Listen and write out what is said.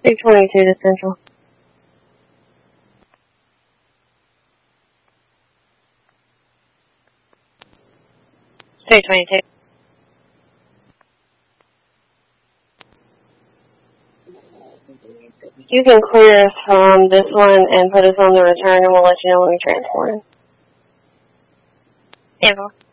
222 to Central. You can clear us from this one and put us on the return, and we'll let you know when we transport it. Info.